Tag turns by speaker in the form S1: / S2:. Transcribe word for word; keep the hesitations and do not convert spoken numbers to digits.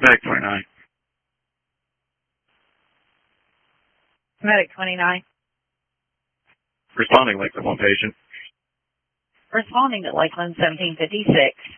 S1: Medic twenty-nine.
S2: Medic twenty-nine.
S1: Responding Lakeland one patient.
S2: Responding to Lakeland seventeen fifty-six.